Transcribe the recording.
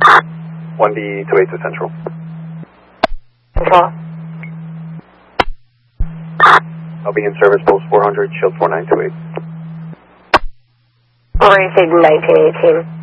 1B28 to Central. Control. I'll be in service post 400, shield 4928. Rated 1918.